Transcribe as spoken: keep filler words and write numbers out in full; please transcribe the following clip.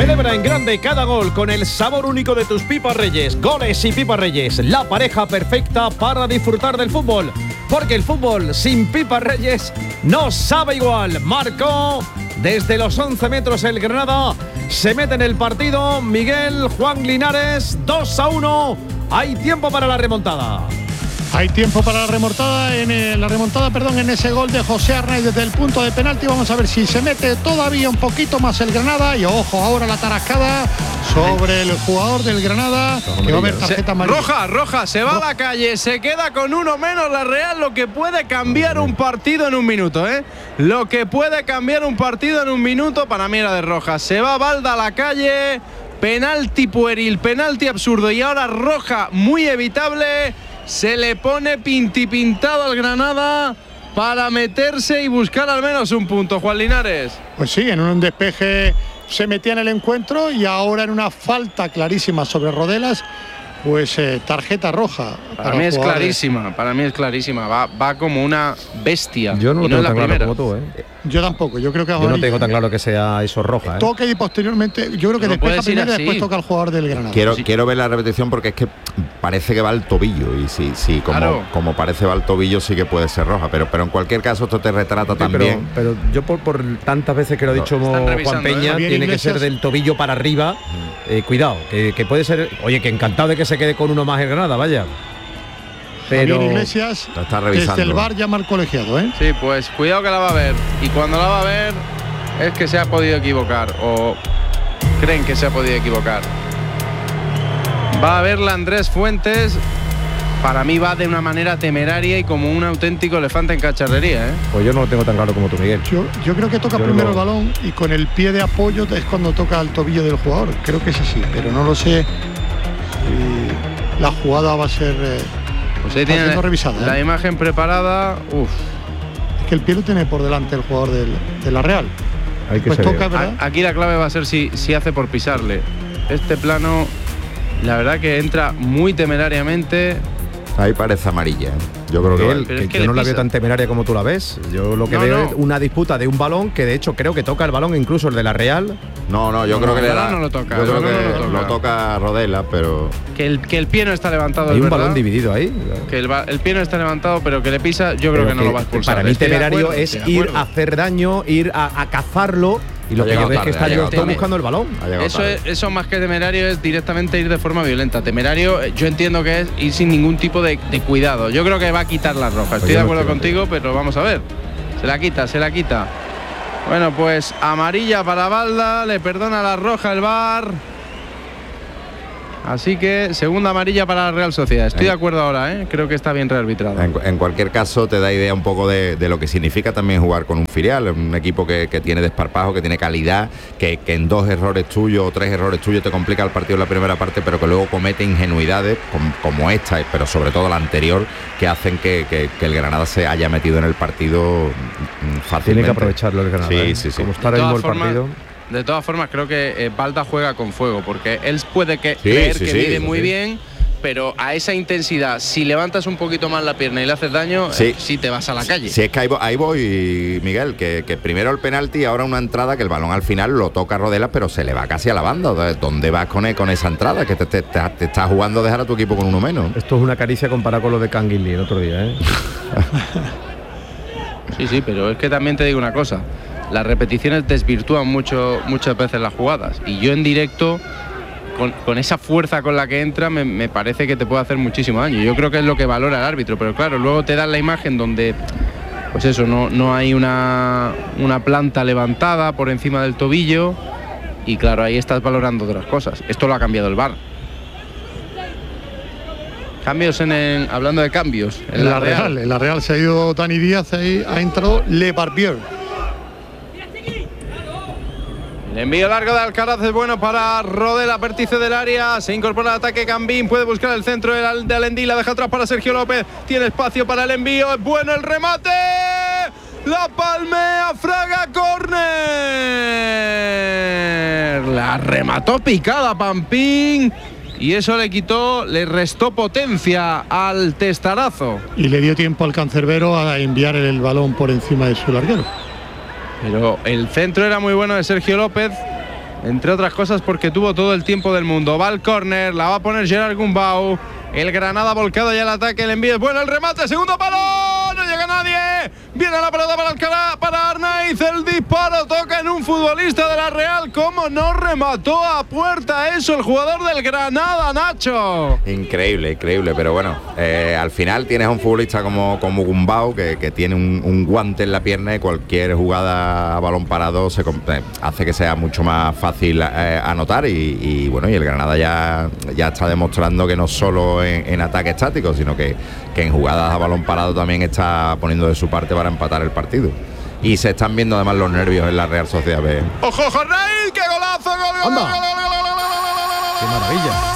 Celebra en grande cada gol con el sabor único de tus Pipas Reyes. Goles y Pipas Reyes, la pareja perfecta para disfrutar del fútbol. Porque el fútbol sin Pipas Reyes no sabe igual. Marcó desde los once metros el Granada. Se mete en el partido Miguel Juan Linares. dos a uno. Hay tiempo para la remontada. Hay tiempo para la remontada en el, la remontada, perdón, en ese gol de José Arnaiz desde el punto de penalti. Vamos a ver si se mete todavía un poquito más el Granada. Y ojo, ahora la tarascada sobre el jugador del Granada, que va a haber tarjeta amarilla. Roja, roja, se va Ro a la calle, se queda con uno menos la Real, lo que puede cambiar un partido en un minuto, ¿eh? Lo que puede cambiar un partido en un minuto, para mí era de roja. Se va Balda a la calle, penalti pueril, penalti absurdo y ahora roja muy evitable. Se le pone pintipintado al Granada para meterse y buscar al menos un punto, Juan Linares. Pues sí, en un despeje se metía en el encuentro y ahora en una falta clarísima sobre Rodelas, pues eh, tarjeta roja. Para, para mí es clarísima, para mí es clarísima. Va, va como una bestia. Yo no lo y tengo no tan es la claro primera. como tú, ¿eh? Yo tampoco, yo creo que Yo no tengo tan claro que sea eso roja, ¿eh? Toque y posteriormente, yo creo que no despeja primero y así. después toca al jugador del Granada. Quiero, sí. quiero ver la repetición porque es que parece que va al tobillo y sí, sí, como, Claro. como parece va al tobillo sí que puede ser roja, pero, pero en cualquier caso esto te retrata Sí, también. Pero, pero yo por, por tantas veces que lo ha dicho Juan revisando, Peña, ¿eh? tiene que Iglesias. ser del tobillo para arriba. Eh, cuidado, que, que puede ser. Oye, que encantado de que se quede con uno más en Granada, vaya. Pero Javier Iglesias, Lo está revisando. desde el V A R llama al colegiado, ¿eh? Sí, pues cuidado que la va a ver. Y cuando la va a ver es que se ha podido equivocar o creen que se ha podido equivocar. Va a verla Andrés Fuentes. Para mí va de una manera temeraria y como un auténtico elefante en cacharrería, ¿eh? pues yo no lo tengo tan claro como tú, Miguel. Yo, yo creo que toca Yo primero no- el balón y con el pie de apoyo es cuando toca el tobillo del jugador. Creo que es así, pero no lo sé si la jugada va a ser. Eh, Pues ahí Está tiene siendo revisada, la ¿eh? imagen preparada. Uf. es que el pie lo tiene por delante el jugador del, de la Real. Hay que Pues ser. toca, ¿verdad? A- Aquí la clave va a ser si, si hace por pisarle. Este plano, la verdad que entra muy temerariamente. Ahí parece amarilla, ¿eh? Yo creo que Miguel, vale. Pero que es que yo le no la veo pisa. tan temeraria como tú la ves. Yo lo que No, veo no. es una disputa de un balón que de hecho creo que toca el balón, incluso el de la Real. No, no, yo No, creo que el le balón da. no lo toca, Yo el creo balón que no lo toca. lo toca Rodela, pero Que el, que el pie no está levantado. Hay es un verdad. balón dividido ahí. Que el, ba- el pie no está levantado, pero que le pisa, yo creo Pero que no lo va a expulsar. Para mí Estoy de temerario acuerdo, es estoy de ir acuerdo. a hacer daño, ir a, a cazarlo. Y lo Ha que yo llegado veo es que tarde, está ha yo llegado estoy tarde. buscando el balón. ha llegado Eso, tarde. es, eso más que temerario es directamente ir de forma violenta. Temerario, eh, yo entiendo que es ir sin ningún tipo de, de cuidado. Yo creo que va a quitar la roja. Estoy yo de no acuerdo estoy contigo, pero vamos a ver. Se la quita, se la quita. Bueno, pues amarilla para Balda, le perdona la roja el V A R. Así que segunda amarilla para la Real Sociedad. Estoy de acuerdo ahora, ¿eh? Creo que está bien rearbitrado. En, en cualquier caso te da idea un poco de, de lo que significa también jugar con un filial, un equipo que, que tiene desparpajo, que tiene calidad, que, que en dos errores tuyos o tres errores tuyos te complica el partido en la primera parte, pero que luego comete ingenuidades como, como esta, pero sobre todo la anterior, que hacen que, que, que el Granada se haya metido en el partido mm, fácilmente. Tiene que aprovecharlo el Granada. Sí, ¿eh? sí, sí. Como está De ahora mismo todas el formas, partido. De todas formas, creo que eh, Balda juega con fuego, porque él puede que, Sí, creer sí, que sí, mide muy sí. bien, pero a esa intensidad, si levantas un poquito más la pierna y le haces daño, Sí. eh, sí te vas a la calle. Si es que ahí, vo- ahí voy, Miguel, que, que primero el penalti y ahora una entrada que el balón al final lo toca Rodela, pero se le va casi a la banda. ¿Dónde vas con, con esa entrada? Que te, te, te, te estás jugando a dejar a tu equipo con uno menos. Esto es una caricia comparado con lo de Canguilí el otro día, ¿eh? Sí, sí, pero es que también te digo una cosa. Las repeticiones desvirtúan mucho, muchas veces las jugadas. Y yo en directo, con, con esa fuerza con la que entra, me, me parece que te puede hacer muchísimo daño. Yo creo que es lo que valora el árbitro. Pero claro, luego te dan la imagen donde, pues eso, no, no hay una, una planta levantada por encima del tobillo. Y claro, ahí estás valorando otras cosas. Esto lo ha cambiado el V A R. Cambios en, el- hablando de cambios. En, En la Real, en la Real se ha ido Dani Díaz, ahí ha entrado Le Barbier. El envío largo de Alcaraz es bueno para Rodela, vértice del área, se incorpora al ataque Gambín, puede buscar el centro de, Al- de Alendí, la deja atrás para Sergio López, tiene espacio para el envío, es bueno el remate, la palmea Fraga, córner, la remató picada Pampín y eso le quitó, le restó potencia al testarazo. Y le dio tiempo al cancerbero a enviar el balón por encima de su larguero. Pero el centro era muy bueno de Sergio López. entre otras cosas porque tuvo todo el tiempo del mundo. Va al córner, la va a poner Gerard Gumbau. El Granada volcado ya el ataque, el envío es bueno, el remate, segundo palo, no llega nadie. Viene la pelota para Alcalá, para Arnaiz, el disparo toca en un futbolista de la Real. ¿Cómo no remató a puerta eso el jugador del Granada, Nacho? Increíble, increíble, pero bueno, eh, al final tienes a un futbolista como, como Gumbau que, que tiene un, un guante en la pierna y cualquier jugada a balón parado se eh, hace que sea mucho más fácil eh, anotar y, y bueno, y el Granada ya, ya está demostrando que no solo en, en ataque estático, sino que, que en jugadas a balón parado también está poniendo de su parte para empatar el partido. Y se están viendo además los nervios en la Real Sociedad B. ¡Ojo, Arnaiz! ¡Qué golazo! ¡Gol, gol, gol, gol, gol, gol, gol, gol, gol, gol, gol! ¡Qué maravilla!